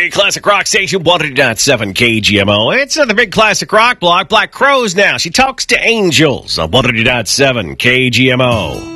The classic rock station, 100.7 KGMO. It's another big classic rock block. Black Crowes now. She talks to angels on 100.7 KGMO.